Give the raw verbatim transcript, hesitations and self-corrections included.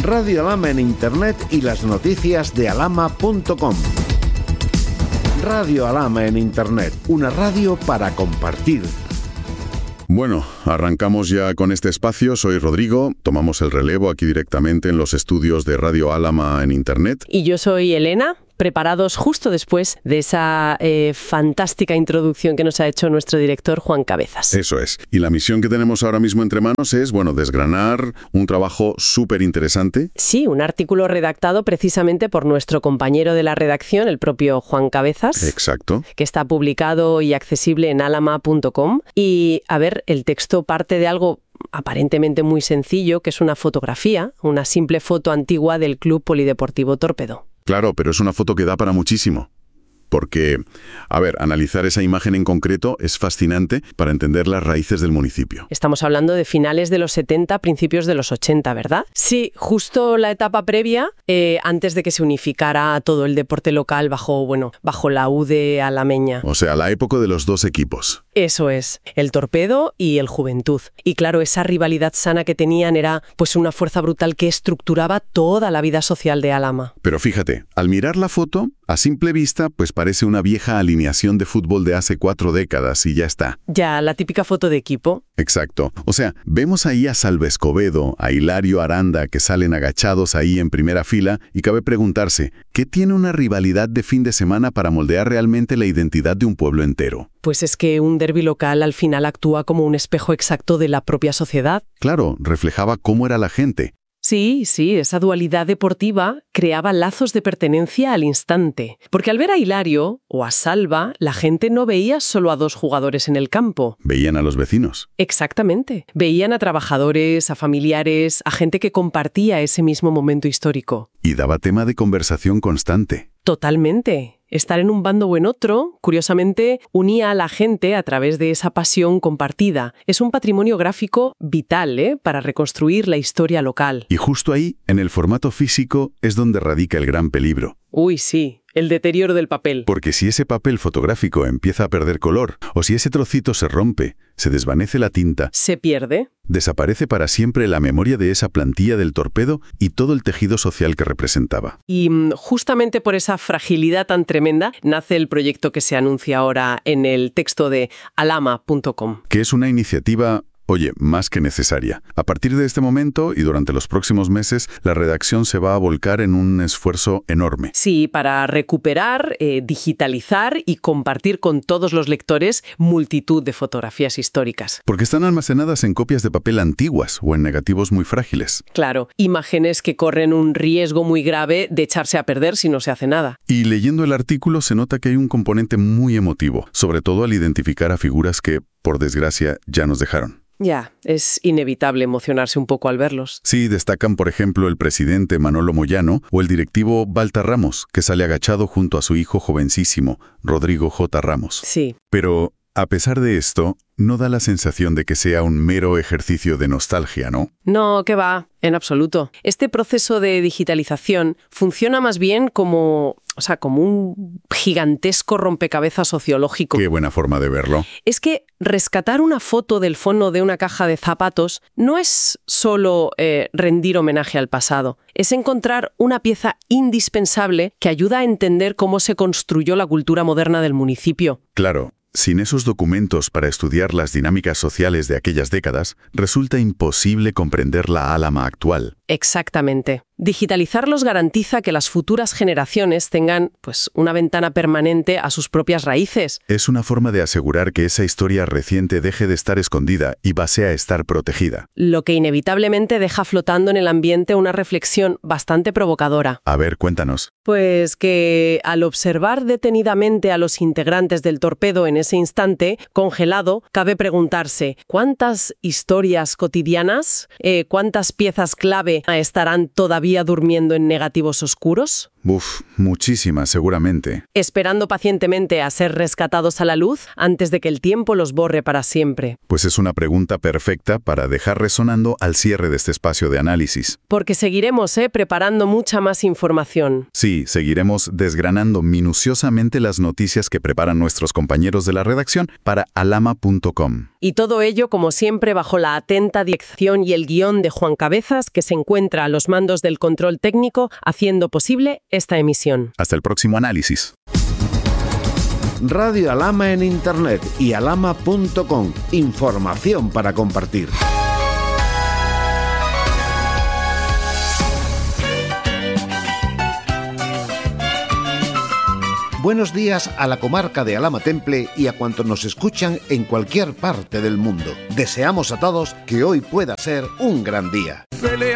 Radio Alhama en Internet y las noticias de alhama punto com. Radio Alhama en Internet, una radio para compartir. Bueno, arrancamos ya con este espacio. Soy Rodrigo, tomamos el relevo aquí directamente en los estudios de Radio Alhama en Internet. Y yo soy Elena, preparados justo después de esa eh, fantástica introducción que nos ha hecho nuestro director Juan Cabezas. Eso es. Y la misión que tenemos ahora mismo entre manos es, bueno, desgranar un trabajo súper interesante. Sí, un artículo redactado precisamente por nuestro compañero de la redacción, el propio Juan Cabezas. Exacto. Que está publicado y accesible en alhama punto com. Y, a ver, el texto parte de algo aparentemente muy sencillo, que es una fotografía, una simple foto antigua del Club Polideportivo Torpedo. Claro, pero es una foto que da para muchísimo. Porque, a ver, analizar esa imagen en concreto es fascinante para entender las raíces del municipio. Estamos hablando de finales de los setenta, principios de los ochenta, ¿verdad? Sí, justo la etapa previa, eh, antes de que se unificara todo el deporte local bajo, bueno, bajo la U D alameña. O sea, la época de los dos equipos. Eso es, el Torpedo y el Juventud. Y claro, esa rivalidad sana que tenían era pues una fuerza brutal que estructuraba toda la vida social de Alhama. Pero fíjate, al mirar la foto, a simple vista, pues parece una vieja alineación de fútbol de hace cuatro décadas y ya está. Ya, la típica foto de equipo. Exacto. O sea, vemos ahí a Salva Escobedo, a Hilario Aranda, que salen agachados ahí en primera fila, y cabe preguntarse, ¿qué tiene una rivalidad de fin de semana para moldear realmente la identidad de un pueblo entero? Pues es que un derbi local al final actúa como un espejo exacto de la propia sociedad. Claro, reflejaba cómo era la gente. Sí, sí, esa dualidad deportiva creaba lazos de pertenencia al instante. Porque al ver a Hilario o a Salva, la gente no veía solo a dos jugadores en el campo. Veían a los vecinos. Exactamente. Veían a trabajadores, a familiares, a gente que compartía ese mismo momento histórico. Y daba tema de conversación constante. Totalmente. Estar en un bando o en otro, curiosamente, unía a la gente a través de esa pasión compartida. Es un patrimonio gráfico vital, ¿eh?, para reconstruir la historia local. Y justo ahí, en el formato físico, es donde radica el gran peligro. Uy, sí. El deterioro del papel. Porque si ese papel fotográfico empieza a perder color, o si ese trocito se rompe, se desvanece la tinta, ¿se pierde? Desaparece para siempre la memoria de esa plantilla del Torpedo y todo el tejido social que representaba. Y justamente por esa fragilidad tan tremenda nace el proyecto que se anuncia ahora en el texto de alhama punto com. Que es una iniciativa, oye, más que necesaria. A partir de este momento y durante los próximos meses, la redacción se va a volcar en un esfuerzo enorme. Sí, para recuperar, eh, digitalizar y compartir con todos los lectores multitud de fotografías históricas. Porque están almacenadas en copias de papel antiguas o en negativos muy frágiles. Claro, imágenes que corren un riesgo muy grave de echarse a perder si no se hace nada. Y leyendo el artículo se nota que hay un componente muy emotivo, sobre todo al identificar a figuras que, por desgracia, ya nos dejaron. Ya, es inevitable emocionarse un poco al verlos. Sí, destacan, por ejemplo, el presidente Manolo Moyano o el directivo Balta Ramos, que sale agachado junto a su hijo jovencísimo, Rodrigo J. Ramos. Sí. Pero, a pesar de esto, no da la sensación de que sea un mero ejercicio de nostalgia, ¿no? No, que va, en absoluto. Este proceso de digitalización funciona más bien como, o sea, como un gigantesco rompecabezas sociológico. Qué buena forma de verlo. Es que rescatar una foto del fondo de una caja de zapatos no es solo eh, rendir homenaje al pasado, es encontrar una pieza indispensable que ayuda a entender cómo se construyó la cultura moderna del municipio. Claro. Sin esos documentos para estudiar las dinámicas sociales de aquellas décadas, resulta imposible comprender la Alhama actual. Exactamente. Digitalizarlos garantiza que las futuras generaciones tengan, pues, una ventana permanente a sus propias raíces. Es una forma de asegurar que esa historia reciente deje de estar escondida y pase a estar protegida. Lo que inevitablemente deja flotando en el ambiente una reflexión bastante provocadora. A ver, cuéntanos. Pues que al observar detenidamente a los integrantes del Torpedo en ese instante, congelado, cabe preguntarse ¿cuántas historias cotidianas, eh, cuántas piezas clave estarán todavía durmiendo en negativos oscuros? Uf, muchísimas, seguramente. Esperando pacientemente a ser rescatados a la luz antes de que el tiempo los borre para siempre. Pues es una pregunta perfecta para dejar resonando al cierre de este espacio de análisis. Porque seguiremos, ¿eh? preparando mucha más información. Sí, seguiremos desgranando minuciosamente las noticias que preparan nuestros compañeros de la redacción para alama punto com. Y todo ello, como siempre, bajo la atenta dirección y el guión de Juan Cabezas, que se encuentra a los mandos del control técnico, haciendo posible esta emisión. Hasta el próximo análisis. Radio Alama en Internet y alama punto com. Información para compartir. Buenos días a la comarca de Alhama Temple y a cuantos nos escuchan en cualquier parte del mundo. Deseamos a todos que hoy pueda ser un gran día.